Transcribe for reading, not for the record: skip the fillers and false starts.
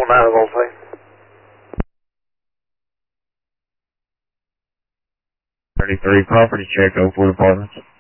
that, I will say. 33 property check, 04 Apartments.